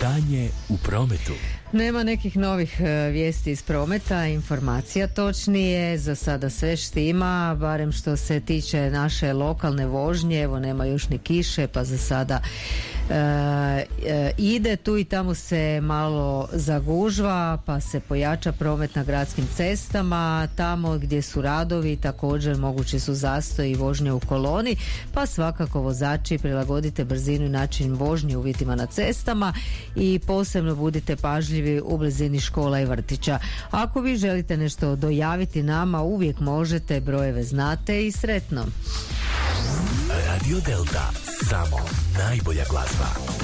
Stanje u prometu. Nema nekih novih vijesti iz prometa, informacija točnije, za sada sve štima, barem što se tiče naše lokalne vožnje, evo nema još ni kiše, pa za sada ide, tu i tamo se malo zagužva, pa se pojača promet na gradskim cestama, tamo gdje su radovi također mogući su zastoji i vožnje u koloni, pa svakako vozači prilagodite brzinu i način vožnje uvjetima na cestama i posebno budite pažljivi u blizini škola i vrtića. Ako vi želite nešto dojaviti nama, uvijek možete, brojeve znate i sretno. Radio Delta, samo najbolja glazba.